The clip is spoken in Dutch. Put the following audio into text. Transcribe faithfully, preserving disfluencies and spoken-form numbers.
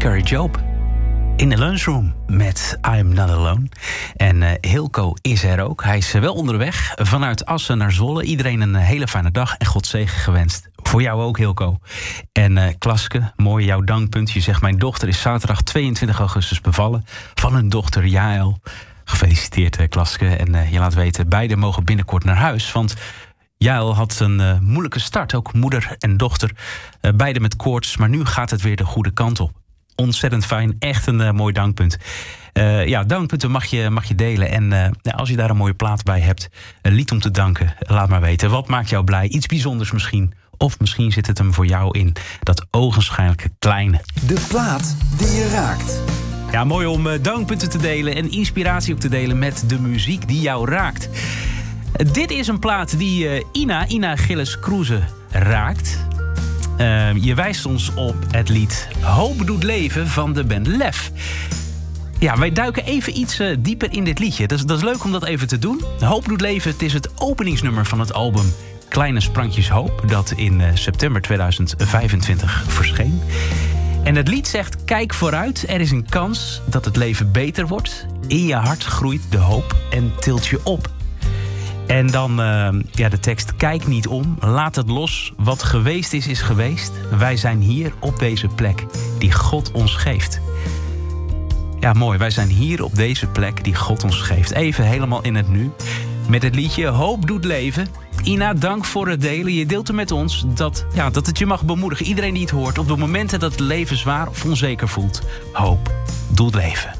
Carrie Job in de lunchroom met I'm Not Alone. En uh, Hilco is er ook. Hij is uh, wel onderweg vanuit Assen naar Zwolle. Iedereen een uh, hele fijne dag en God zegen gewenst. Voor jou ook, Hilco. En uh, Klaske, mooi jouw dankpunt. Je zegt, mijn dochter is zaterdag tweeëntwintig augustus bevallen van hun dochter Jaël. Gefeliciteerd, uh, Klaske. En uh, je laat weten, beiden mogen binnenkort naar huis. Want Jaël had een uh, moeilijke start, ook moeder en dochter. Uh, beide met koorts, maar nu gaat het weer de goede kant op. Ontzettend fijn, echt een uh, mooi dankpunt. Uh, ja, dankpunten mag je, mag je delen. En uh, als je daar een mooie plaat bij hebt, een lied om te danken, laat maar weten. Wat maakt jou blij? Iets bijzonders misschien. Of misschien zit het hem voor jou in dat ogenschijnlijke kleine. De plaat die je raakt. Ja, mooi om uh, dankpunten te delen en inspiratie ook te delen met de muziek die jou raakt. Uh, dit is een plaat die uh, Ina, Ina Gilles Kroeze raakt. Uh, je wijst ons op het lied Hoop doet leven van de band Lef. Ja, wij duiken even iets uh, dieper in dit liedje. Dat is, dat is leuk om dat even te doen. Hoop doet leven, het is het openingsnummer van het album Kleine Sprankjes Hoop, dat in uh, september tweeduizend vijfentwintig verscheen. En het lied zegt, kijk vooruit, er is een kans dat het leven beter wordt. In je hart groeit de hoop en tilt je op. En dan uh, ja, de tekst, kijk niet om, laat het los. Wat geweest is, is geweest. Wij zijn hier op deze plek die God ons geeft. Ja, mooi. Wij zijn hier op deze plek die God ons geeft. Even helemaal in het nu. Met het liedje Hoop doet leven. Ina, dank voor het delen. Je deelt er met ons dat, ja, dat het je mag bemoedigen. Iedereen die het hoort, op de momenten dat het leven zwaar of onzeker voelt. Hoop doet leven.